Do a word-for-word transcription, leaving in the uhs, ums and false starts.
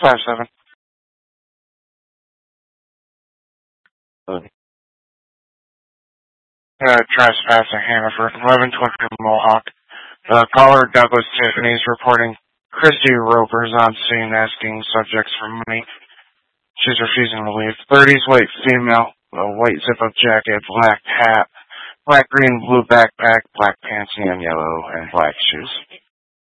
five seven. Uh, trespassing Hannaford, eleven twenty Mohawk. Uh, caller Douglas Tiffany's reporting Christy Roper's on scene asking subjects for money. She's refusing to leave. thirties white female, a white zip-up jacket, black hat, black, green, blue backpack, black pants, neon yellow, and black shoes.